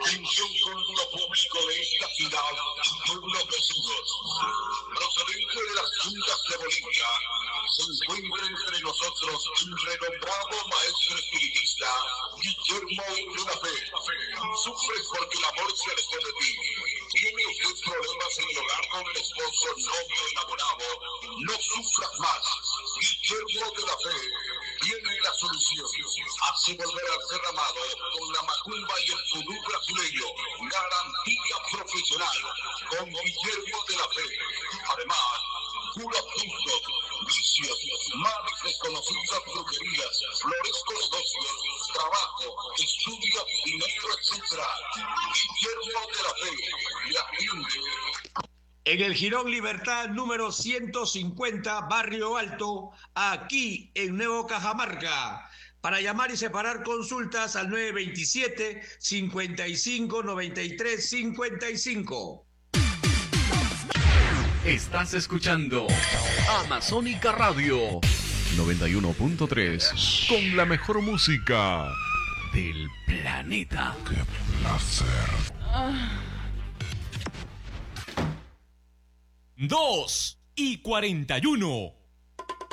Atención culto público de esta ciudad y pueblos vecinos. Procedente de las juntas de Bolivia, se encuentra entre nosotros el renombrado maestro espiritista Guillermo de la Fe. Sufres porque el amor se alejó de ti. ¿Tiene usted problemas en el hogar con el esposo, novio, enamorado? No sufras más. Guillermo de la Fe tiene la solución. Hace volver al ser amado con la macumba y el vudú brasileño. Garantía profesional con Guillermo de la Fe. Además, cura puntos, vicios, males desconocidas, brujerías, floresco negocios, trabajo, estudios, dinero, etc. Guillermo de la Fe le atiende. En el Jirón Libertad número 150, Barrio Alto, aquí en Nuevo Cajamarca. Para llamar y separar consultas al 927 55 93 55. Estás escuchando Amazónica Radio 91.3 con la mejor música del planeta. ¡Qué placer! 2:41.